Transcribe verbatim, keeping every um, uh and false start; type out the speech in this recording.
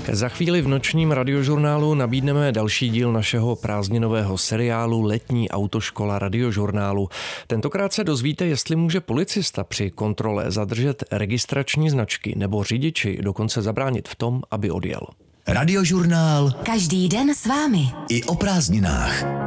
Za chvíli v nočním radiožurnálu nabídneme další díl našeho prázdninového seriálu Letní autoškola radiožurnálu. Tentokrát se dozvíte, jestli může policista při kontrole zadržet registrační značky nebo řidiči dokonce zabránit v tom, aby odjel. Radiožurnál. Každý den s vámi. I o prázdninách.